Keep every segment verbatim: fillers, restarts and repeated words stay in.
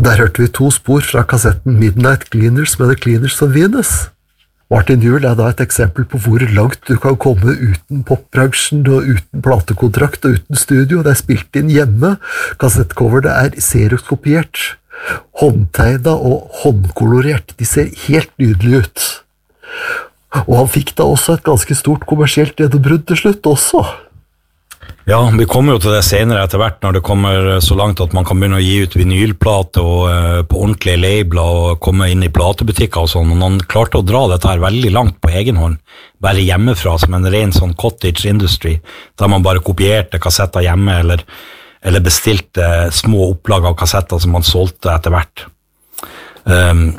Der hørte vi to spor fra kassetten Midnight Cleaners med The Cleaners of Venus. Martin Jul er da et eksempel på hvor langt du kan komme uten popbransjen og uten platekontrakt og uten studio. Det er spilt inn hjemme, kassettcoverne er seriekopiert, håndtegnet og håndkolorert. De ser helt nydelig ut. Og han fikk da også et ganske stort kommersielt gjennombrudd til slutt også. Ja, vi kommer jo til det senere etter hvert når det kommer så langt at man kan begynne å gi ut vinylplate og uh, på ordentlige labler og komme inn i platebutikker og sånn, og han klarte å dra dette her veldig langt på egen hånd, bare hjemmefra som en ren sånn cottage industry, der man bare kopierte kassetter hjemme eller, eller bestilte små opplag av kassetter som man solgte etter hvert. Um,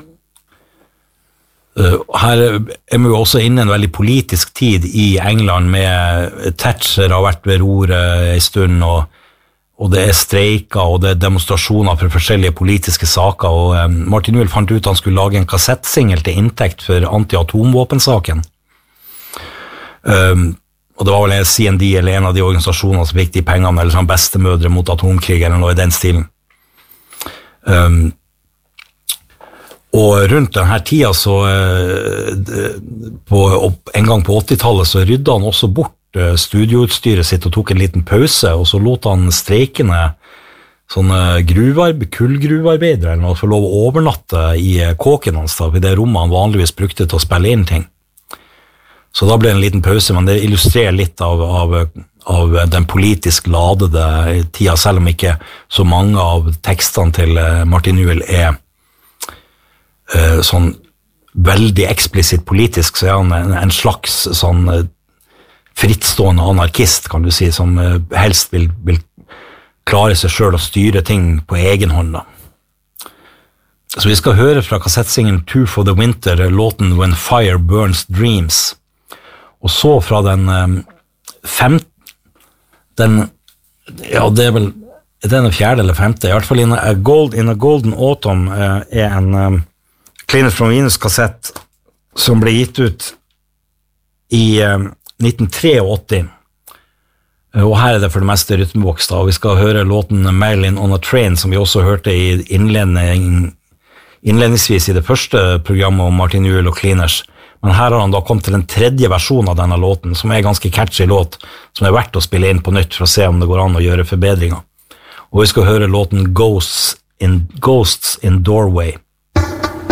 Her er vi jo også inne i en veldig politisk tid i England med Thatcher har vært ved roret en stund, og, og det er streiker og det er demonstrasjoner for forskjellige politiske saker, og um, Martin Jul fant ut at han skulle lage en kassettsingel til inntekt for anti-atomvåpensaken. Um, og det var vel C N D eller en av de organisasjonene som fikk de pengene, eller sånn bestemødre mot atomkrig eller noe i den stilen. Um, Og rundt denne tida, så, på, en gang på åttitallet, så rydda han også bort studioutstyret sitt og tok en liten pause, og så lot han streikende sånne gruvearbeid, kullgruvearbeidere eller noe, få lov å overnatte i kåken hans, da, i det rommet han vanligvis brukte til å spille inn ting. Så da ble det en liten pause, men det illustrerer litt av, av, av den politisk ladede tida, selv om ikke så mange av tekstene til Martin Jul er Uh, sånn veldig eksplisitt politisk, så er han en, en slags sånn uh, frittstående anarkist, kan du si, som uh, helst vil, vil klare seg selv og styre ting på egen hånd. Da. Så vi skal høre fra kassettsingen Two for the Winter, låten When Fire Burns Dreams, og så fra den um, fem, den, ja, det er vel, er det den fjerde eller femte, i hvert fall in a, gold, in a Golden Autumn uh, er en um, Cleaners from Venus kassett som ble gitt ut i eh, nitten åttitre, og her er det for det meste rytmeboks da, og vi skal høre låten Marilyn on a Train, som vi også hørte i innledning, innledningsvis i det første programmet om Martin Jul og Cleaners, men her har han da kommet til en tredje versjon av denne låten, som er en ganske catchy låt, som er verdt å spille inn på nytt for å se om det går an å gjøre forbedringer. Og vi skal høre låten Ghosts in, Ghosts in Doorway.